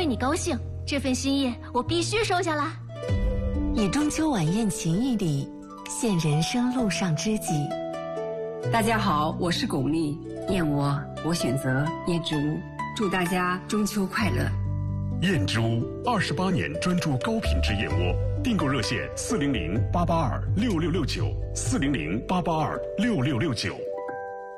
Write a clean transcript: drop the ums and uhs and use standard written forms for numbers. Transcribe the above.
为你高兴，这份心意我必须收下啦。 以中秋晚宴情谊里，现人生路上知己。 大家好，我是巩俐，燕窝我选择燕之屋，祝大家中秋快乐。 燕之屋28年专注高品质燕窝，订购热线400-882-6669，400-882-6669。